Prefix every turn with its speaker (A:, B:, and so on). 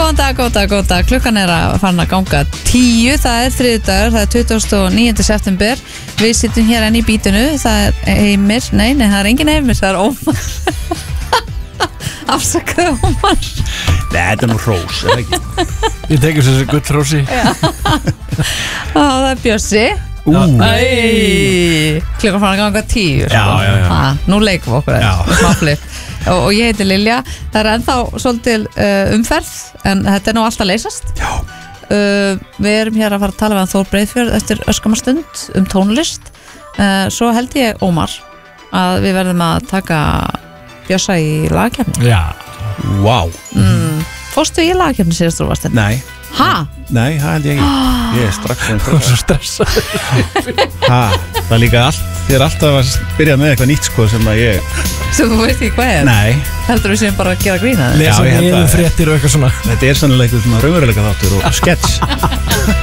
A: Góðan dag, klukkan að fara að ganga 10, það þriðjudagur, það 29. september. Við sittum hér enn í bítinu, það Heimir, nei, það engin Heimir, það Ómar. Afsakaðu Ómar.
B: Nei, þetta nú hrós, ekki?
C: Ég tekið þessi gull hrósi.
A: Það Bjössi. Klukkan fara að ganga 10.
B: Já.
A: Nú leikum við okkur smáflip. Og ég heiti Lilja. Það ennþá svolítil umferð, en þetta nú alltaf leysast.
B: Já.
A: Við erum hér að fara að tala við Þór Breiðfjörð eftir öskamastund tónlist. Svo held ég, Ómar, að við verðum að taka Bjössa í lagakefni.
C: Já.
B: Vá.
A: Fórstu í lagakefni síðast þú varst?
B: Nei.
A: Ha?
B: Nei, það held ég ekki. Ég strax
C: Svo stressað.
B: Það líka allt. Þið alltaf að byrja með eitthvað nýtt sko sem að ég...
A: Sem þú veist ekki hvað
B: Nei.
A: Heldur við sem bara að gera grína?
C: Lesa
B: ég held
C: niður
B: að-
C: fréttir og eitthvað svona.
B: Þetta sannlega eitthvað svona raunveruleika þáttur og skets.